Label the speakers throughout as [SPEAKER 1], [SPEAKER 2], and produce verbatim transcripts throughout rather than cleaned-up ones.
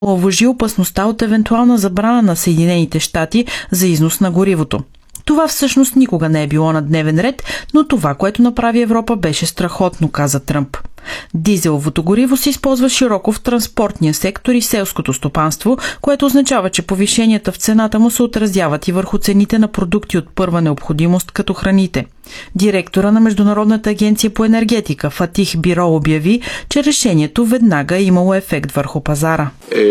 [SPEAKER 1] омаловажи опасността от евентуална забрана на Съединените щати за износ на горивото. Това всъщност никога не е било на дневен ред, но това, което направи Европа, беше страхотно, каза Тръмп. Дизеловото гориво се използва широко в транспортния сектор и селското стопанство, което означава, че повишенията в цената му се отразяват и върху цените на продукти от първа необходимост, като храните. Директора на Международната агенция по енергетика Фатих Биро обяви, че решението веднага е имало ефект върху пазара.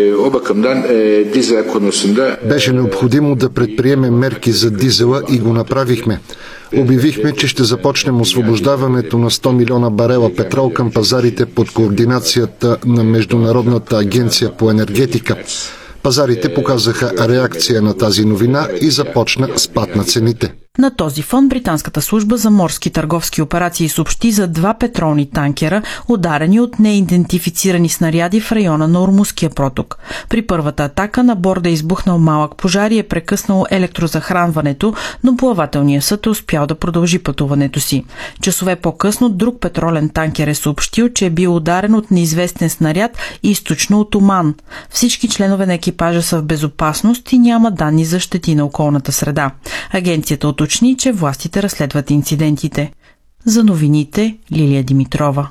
[SPEAKER 2] Беше необходимо да предприемем мерки за дизела и го направихме. Обявихме, че ще започнем освобождаването на сто милиона барела петрол към пазарите под координацията на Международната агенция по енергетика. Пазарите показаха реакция на тази новина и започна спад на цените.
[SPEAKER 1] На този фон британската служба за морски търговски операции съобщи за два петролни танкера, ударени от неидентифицирани снаряди в района на Ормузския проток. При първата атака на борда е избухнал малък пожар и е прекъснало електрозахранването, но плавателният съд е успял да продължи пътуването си. Часове по-късно друг петролен танкер е съобщил, че е бил ударен от неизвестен снаряд източно от Оман. Всички членове на екипажа са в безопасност и няма данни за щети на околната среда. Агенцията уточни, че властите разследват инцидентите. За новините Лилия Димитрова.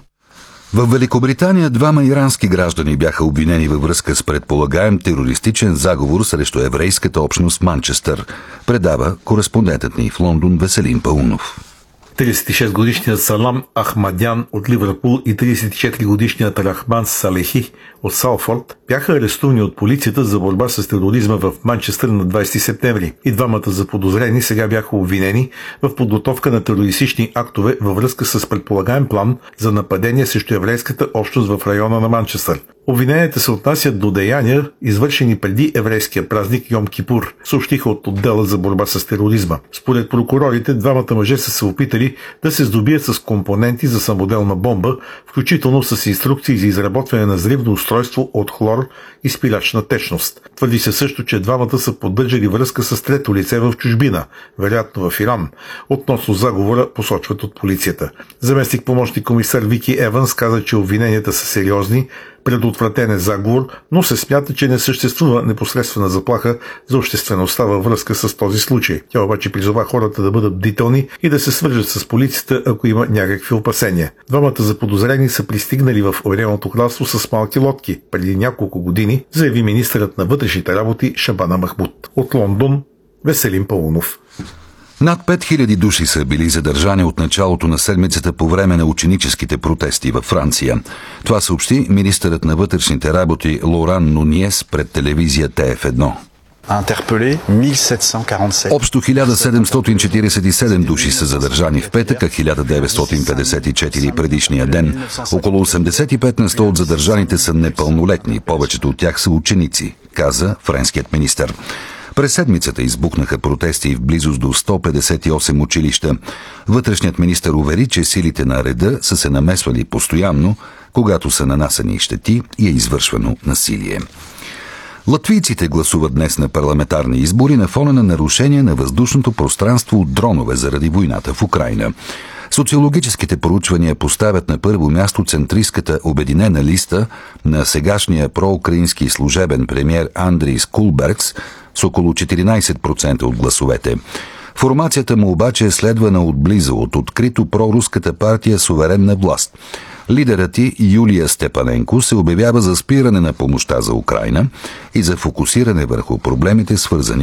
[SPEAKER 3] В Великобритания двама ирански граждани бяха обвинени във връзка с предполагаем терористичен заговор срещу еврейската общност в Манчестър, предава кореспондентът ни в Лондон Веселин Паунов.
[SPEAKER 4] тридесет и шест годишният Салам Ахмадян от Ливърпул и тридесет и четири годишният Рахман Салехи от Салфорд бяха арестувани от полицията за борба с тероризма в Манчестър на двадесети септември. И двамата заподозрени сега бяха обвинени в подготовка на терористични актове във връзка с предполагаем план за нападение срещу еврейската общност в района на Манчестър. Обвиненията се отнасят до деяния, извършени преди еврейския празник Йом Кипур, съобщиха от отдела за борба с тероризма. Според прокурорите, двамата мъже са се опитали да се здобият с компоненти за самоделна бомба, включително с инструкции за изработване на взривно устройство от хлор и спирачна течност. Твърди се също, че двамата са поддържали връзка с трето лице в чужбина, вероятно в Иран. Относно заговора посочват от полицията. Заместник помощник комисар Вики Еванс каза, че обвиненията са сериозни, предотвратен е заговор, но се смята, че не съществува непосредствена заплаха за обществеността във връзка с този случай. Тя обаче призова хората да бъдат бдителни и да се свържат с полицията, ако има някакви опасения. Двамата заподозрени са пристигнали в Обединеното кралство с малки лодки преди няколко години, заяви министърът на вътрешните работи Шабана Махмуд. От Лондон Веселин Паунов.
[SPEAKER 3] Над пет хиляди души са били задържани от началото на седмицата по време на ученическите протести във Франция. Това съобщи министърът на вътрешните работи Лоран Нуниес пред телевизия Т Ф едно. Общо хиляда седемстотин четиридесет и седем души са задържани в петък, а хиляда деветстотин петдесет и четири предишния ден. Около осемдесет и пет на сто от задържаните са непълнолетни, повечето от тях са ученици, каза френският министър. През седмицата избухнаха протести в близост до сто петдесет и осем училища. Вътрешният министър увери, че силите на реда са се намесвали постоянно, когато са нанасени щети и е извършвано насилие. Латвийците гласуват днес на парламентарни избори на фона на нарушение на въздушното пространство от дронове заради войната в Украйна. Социологическите проучвания поставят на първо място центристската обединена листа на сегашния проукраински служебен премиер Андрис Кулбергс с около четиринадесет процента от гласовете. Формацията му обаче е следвана отблизо от открито проруската партия Суверенна власт. Лидерът й Юлия Степаненко се обявява за спиране на помощта за Украйна и за фокусиране върху проблемите, свързани